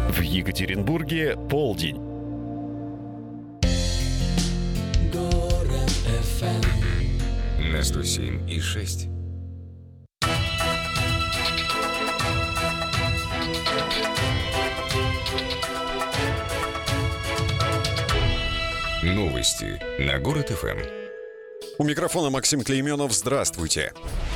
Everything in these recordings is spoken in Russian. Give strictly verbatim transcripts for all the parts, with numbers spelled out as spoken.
В Екатеринбурге полдень. Город эф эм на сто семь и шесть. Новости на Город эф эм. У микрофона Максим Клейменов. Здравствуйте.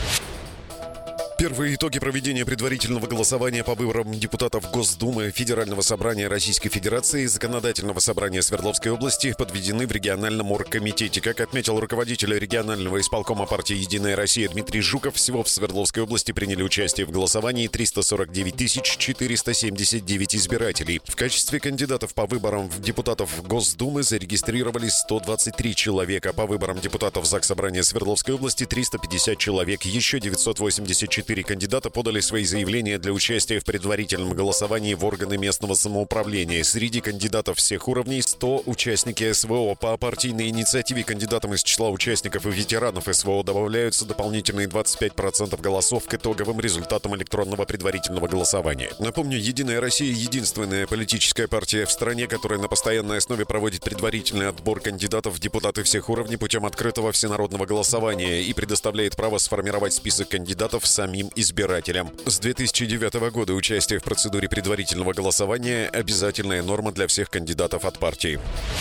Первые итоги проведения предварительного голосования по выборам депутатов Госдумы, Федерального собрания Российской Федерации и Законодательного собрания Свердловской области подведены в региональном оргкомитете. Как отметил руководитель регионального исполкома партии «Единая Россия» Дмитрий Жуков, всего в Свердловской области приняли участие в голосовании триста сорок девять тысяч четыреста семьдесят девять избирателей. В качестве кандидатов по выборам в депутатов Госдумы зарегистрировались сто двадцать три человека. По выборам депутатов Заксобрания Свердловской области триста пятьдесят человек. Еще девятьсот восемьдесят четыре кандидата подали свои заявления для участия в предварительном голосовании в органы местного самоуправления. Среди кандидатов всех уровней сто участники эс вэ о. По партийной инициативе кандидатам из числа участников и ветеранов эс вэ о добавляются дополнительные двадцать пять процентов голосов к итоговым результатам электронного предварительного голосования. Напомню, «Единая Россия» — единственная политическая партия в стране, которая на постоянной основе проводит предварительный отбор кандидатов в депутаты всех уровней путем открытого всенародного голосования и предоставляет право сформировать список кандидатов самим избирателям. С две тысячи девятого года участие в процедуре предварительного голосования – обязательная норма для всех кандидатов от партии.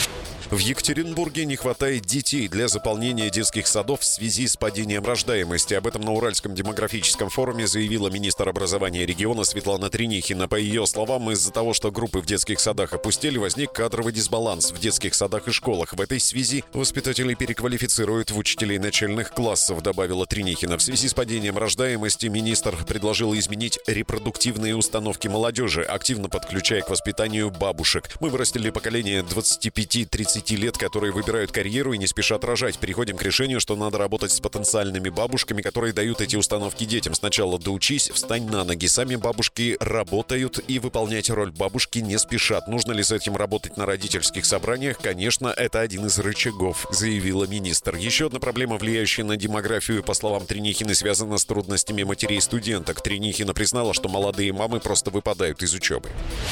В Екатеринбурге не хватает детей для заполнения детских садов в связи с падением рождаемости. Об этом на Уральском демографическом форуме заявила министр образования региона Светлана Тренихина. По ее словам, из-за того, что группы в детских садах опустели, возник кадровый дисбаланс в детских садах и школах. В этой связи воспитателей переквалифицируют в учителей начальных классов, добавила Тренихина. В связи с падением рождаемости министр предложил изменить репродуктивные установки молодежи, активно подключая к воспитанию бабушек. Мы вырастили поколение двадцати пяти тридцати лет, которые выбирают карьеру и не спешат рожать. Переходим к решению, что надо работать с потенциальными бабушками, которые дают эти установки детям. Сначала доучись, встань на ноги. Сами бабушки работают и выполнять роль бабушки не спешат. Нужно ли с этим работать на родительских собраниях? Конечно, это один из рычагов, заявила министр. Еще одна проблема, влияющая на демографию, по словам Тренихины, связана с трудностями матерей-студенток. Тренихина признала, что молодые мамы просто выпадают из учебы.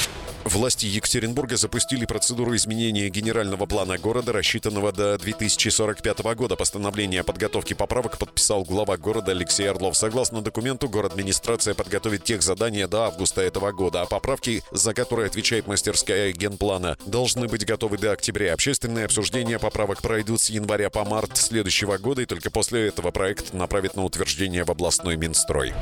Власти Екатеринбурга запустили процедуру изменения генерального плана города, рассчитанного до две тысячи сорок пятого года. Постановление о подготовке поправок подписал глава города Алексей Орлов. Согласно документу, город-администрация подготовит техзадания до августа этого года, а поправки, за которые отвечает мастерская генплана, должны быть готовы до октября. Общественные обсуждения поправок пройдут с января по март следующего года, и только после этого проект направят на утверждение в областной Минстрой.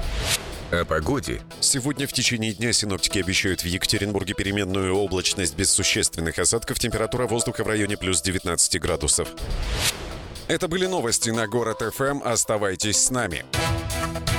О погоде. Сегодня в течение дня синоптики обещают в Екатеринбурге переменную облачность без существенных осадков. Температура воздуха в районе плюс девятнадцать градусов. Это были новости на Город эф эм. Оставайтесь с нами.